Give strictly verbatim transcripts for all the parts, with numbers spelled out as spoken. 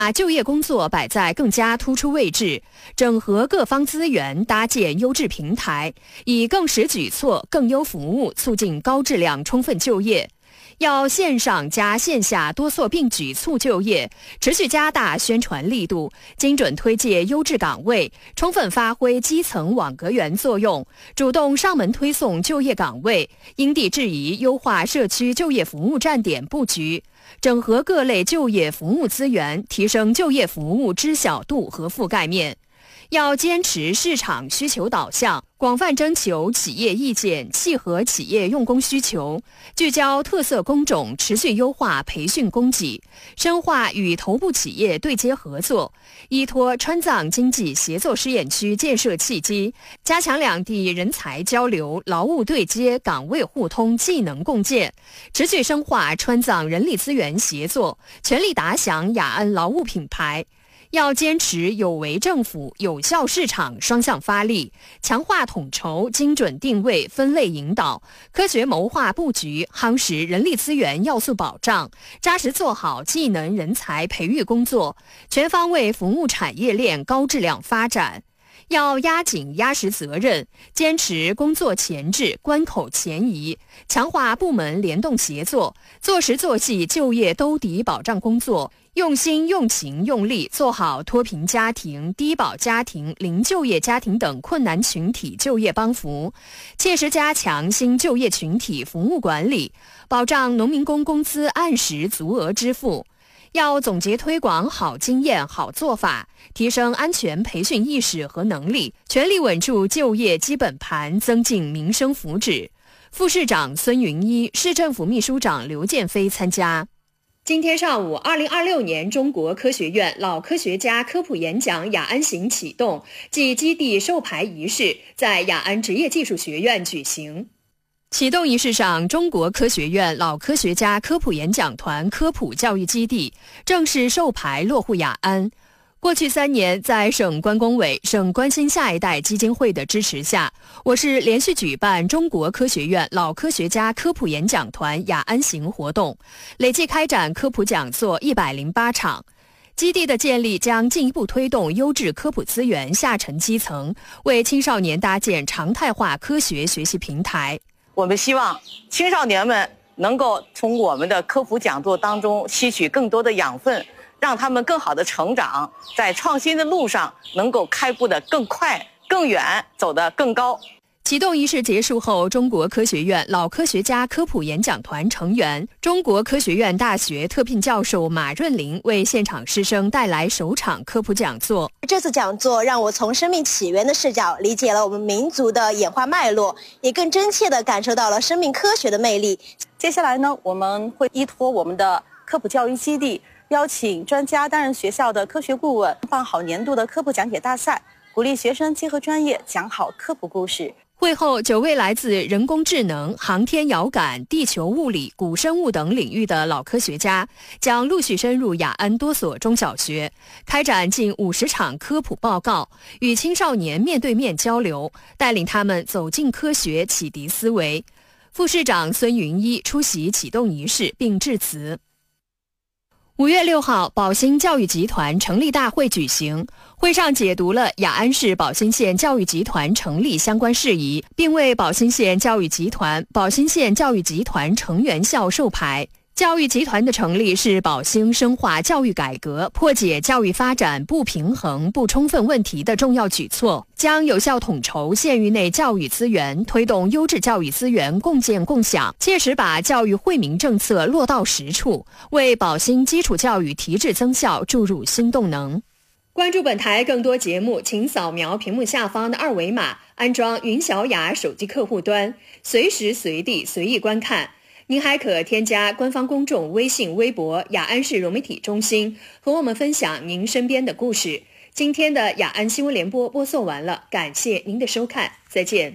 把就业工作摆在更加突出位置，整合各方资源，搭建优质平台，以更实举措、更优服务促进高质量充分就业。要线上加线下多措并举促就业，持续加大宣传力度，精准推介优质岗位，充分发挥基层网格员作用，主动上门推送就业岗位，因地制宜优化社区就业服务站点布局，整合各类就业服务资源，提升就业服务知晓度和覆盖面。要坚持市场需求导向，广泛征求企业意见，契合企业用工需求，聚焦特色工种，持续优化培训供给，深化与头部企业对接合作，依托川藏经济协作试验区建设契机，加强两地人才交流、劳务对接、岗位互通、技能共建，持续深化川藏人力资源协作，全力打响雅安劳务品牌。要坚持有为政府、有效市场双向发力，强化统筹、精准定位、分类引导，科学谋划布局，夯实人力资源要素保障，扎实做好技能人才培育工作，全方位服务产业链高质量发展。要压紧压实责任，坚持工作前置、关口前移，强化部门联动协作，做实做细就业兜底保障工作，用心用情用力做好脱贫家庭、低保家庭、零就业家庭等困难群体就业帮扶，切实加强新就业群体服务管理，保障农民工工资按时足额支付。要总结推广好经验、好做法，提升安全培训意识和能力，全力稳住就业基本盘，增进民生福祉。副市长孙云一、市政府秘书长刘建飞参加。今天上午，二零二六年中国科学院老科学家科普演讲雅安行启动暨基地授牌仪式在雅安职业技术学院举行。启动仪式上，中国科学院老科学家科普演讲团科普教育基地正式授牌落户雅安。过去三年，在省关工委、省关心下一代基金会的支持下，我市连续举办中国科学院老科学家科普演讲团雅安行活动，累计开展科普讲座一百零八场。基地的建立将进一步推动优质科普资源下沉基层，为青少年搭建常态化科学学习平台。 我们希望青少年们能够从我们的科普讲座当中吸取更多的养分，让他们更好的成长，在创新的路上能够开步得更快、更远，走得更高。 启动仪式结束后，中国科学院老科学家科普演讲团成员、中国科学院大学特聘教授马润林为现场师生带来首场科普讲座。 这次讲座让我从生命起源的视角理解了我们民族的演化脉络，也更真切地感受到了生命科学的魅力。 接下来呢，我们会依托我们的科普教育基地，邀请专家担任学校的科学顾问，办好年度的科普讲解大赛，鼓励学生结合专业讲好科普故事。 会后，九位来自人工智能、航天遥感、地球物理、古生物等领域的老科学家将陆续深入雅安多所中小学，开展近五十场科普报告，与青少年面对面交流，带领他们走进科学，启迪思维。副市长孙云一出席启动仪式并致辞。五月六号，宝兴教育集团成立大会举行，会上解读了雅安市宝兴县教育集团成立相关事宜，并为宝兴县教育集团、宝兴县教育集团成员校授牌。教育集团的成立是宝兴深化教育改革、破解教育发展不平衡、不充分问题的重要举措，将有效统筹县域内教育资源，推动优质教育资源共建共享，切实把教育惠民政策落到实处，为宝兴基础教育提质增效注入新动能。关注本台更多节目，请扫描屏幕下方的二维码，安装云小雅手机客户端，随时随地随意观看。您还可添加官方公众微信、微博雅安市融媒体中心，和我们分享您身边的故事。今天的雅安新闻联播播送完了，感谢您的收看，再见。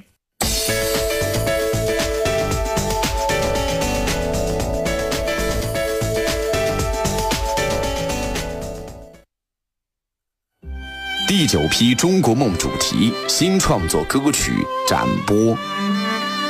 第九批中国梦主题新创作歌曲展播。